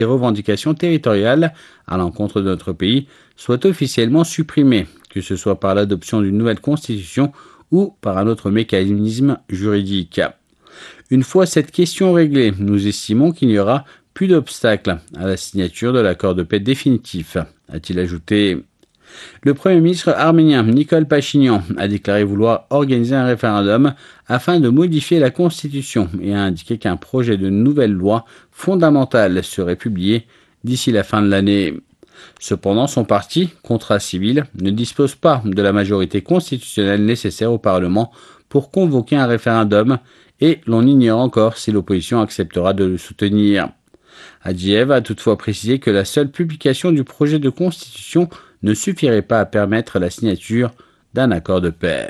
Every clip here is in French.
les revendications territoriales à l'encontre de notre pays soient officiellement supprimées, que ce soit par l'adoption d'une nouvelle constitution ou par un autre mécanisme juridique. Une fois cette question réglée, nous estimons qu'il n'y aura plus d'obstacle à la signature de l'accord de paix définitif, a-t-il ajouté. Le Premier ministre arménien Nikol Pachinian a déclaré vouloir organiser un référendum afin de modifier la Constitution et a indiqué qu'un projet de nouvelle loi fondamentale serait publié d'ici la fin de l'année. Cependant, son parti, Contrat Civil, ne dispose pas de la majorité constitutionnelle nécessaire au Parlement pour convoquer un référendum et l'on ignore encore si l'opposition acceptera de le soutenir. Adjiev a toutefois précisé que la seule publication du projet de constitution ne suffirait pas à permettre la signature d'un accord de paix.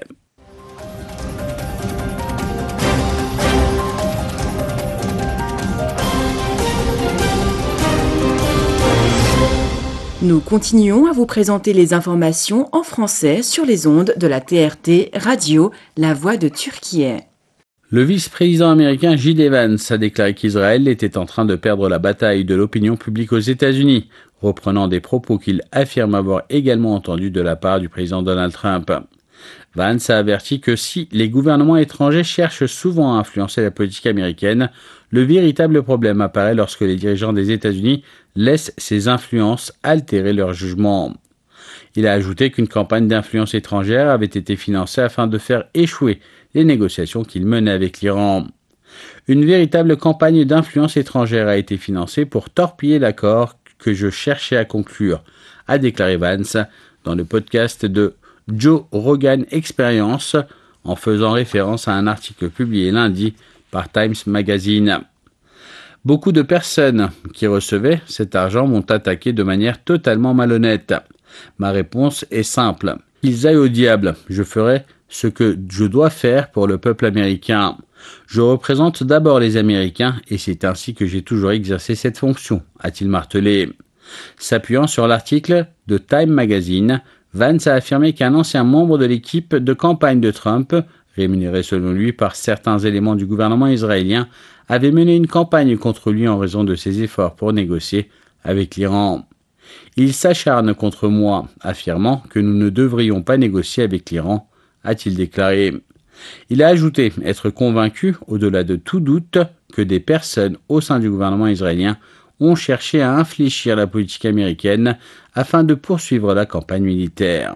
Nous continuons à vous présenter les informations en français sur les ondes de la TRT Radio, La Voix de Turquie. Le vice-président américain J.D. Vance a déclaré qu'Israël était en train de perdre la bataille de l'opinion publique aux États-Unis, reprenant des propos qu'il affirme avoir également entendus de la part du président Donald Trump. Vance a averti que si les gouvernements étrangers cherchent souvent à influencer la politique américaine, le véritable problème apparaît lorsque les dirigeants des États-Unis laissent ces influences altérer leur jugement. Il a ajouté qu'une campagne d'influence étrangère avait été financée afin de faire échouer les négociations qu'il menait avec l'Iran. Une véritable campagne d'influence étrangère a été financée pour torpiller l'accord que je cherchais à conclure, a déclaré Vance dans le podcast de Joe Rogan Experience, en faisant référence à un article publié lundi par Times Magazine. Beaucoup de personnes qui recevaient cet argent m'ont attaqué de manière totalement malhonnête. Ma réponse est simple. Qu'ils aillent au diable, je ferai ce que je dois faire pour le peuple américain. Je représente d'abord les Américains et c'est ainsi que j'ai toujours exercé cette fonction, a-t-il martelé. S'appuyant sur l'article de Time Magazine, Vance a affirmé qu'un ancien membre de l'équipe de campagne de Trump, rémunéré selon lui par certains éléments du gouvernement israélien, avait mené une campagne contre lui en raison de ses efforts pour négocier avec l'Iran. Il s'acharne contre moi, affirmant que nous ne devrions pas négocier avec l'Iran, a-t-il déclaré. Il a ajouté être convaincu, au-delà de tout doute, que des personnes au sein du gouvernement israélien ont cherché à infléchir la politique américaine afin de poursuivre la campagne militaire.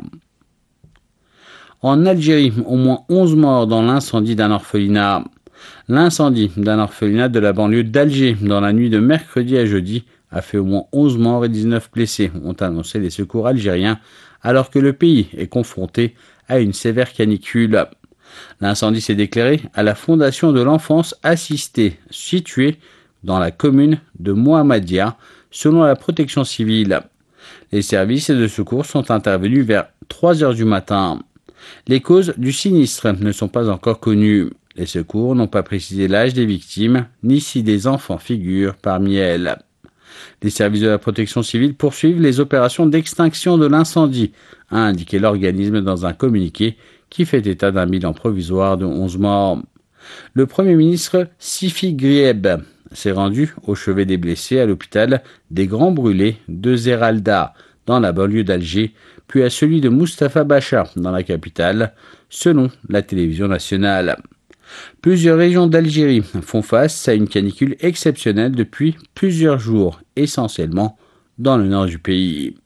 En Algérie, au moins 11 morts dans l'incendie d'un orphelinat. L'incendie d'un orphelinat de la banlieue d'Alger dans la nuit de mercredi à jeudi a fait au moins 11 morts et 19 blessés, ont annoncé les secours algériens, alors que le pays est confronté à une sévère canicule. L'incendie s'est déclaré à la Fondation de l'enfance assistée, située dans la commune de Mohammedia, selon la protection civile. Les services de secours sont intervenus vers 3 heures du matin. Les causes du sinistre ne sont pas encore connues. Les secours n'ont pas précisé l'âge des victimes, ni si des enfants figurent parmi elles. Les services de la protection civile poursuivent les opérations d'extinction de l'incendie, a indiqué l'organisme dans un communiqué qui fait état d'un bilan provisoire de 11 morts. Le Premier ministre Sifi Grieb s'est rendu au chevet des blessés à l'hôpital des Grands Brûlés de Zeralda, dans la banlieue d'Alger, puis à celui de Mustapha Bacha, dans la capitale, selon la télévision nationale. Plusieurs régions d'Algérie font face à une canicule exceptionnelle depuis plusieurs jours, essentiellement dans le nord du pays.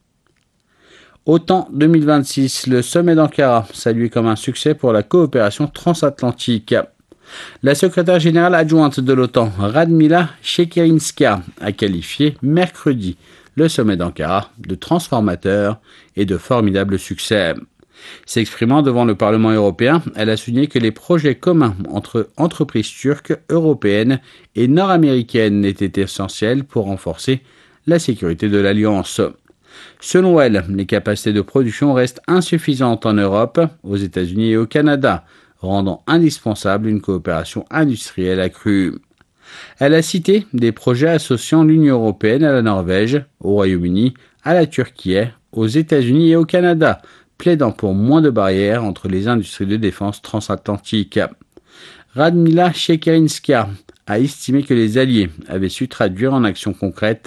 OTAN 2026, le sommet d'Ankara, salué comme un succès pour la coopération transatlantique. La secrétaire générale adjointe de l'OTAN, Radmila Shekerinska, a qualifié mercredi le sommet d'Ankara de transformateur et de formidable succès. S'exprimant devant le Parlement européen, elle a souligné que les projets communs entre entreprises turques, européennes et nord-américaines étaient essentiels pour renforcer la sécurité de l'Alliance. Selon elle, les capacités de production restent insuffisantes en Europe, aux États-Unis et au Canada, rendant indispensable une coopération industrielle accrue. Elle a cité des projets associant l'Union européenne à la Norvège, au Royaume-Uni, à la Turquie, aux États-Unis et au Canada, plaidant pour moins de barrières entre les industries de défense transatlantiques. Radmila Shekerinska a estimé que les Alliés avaient su traduire en actions concrètes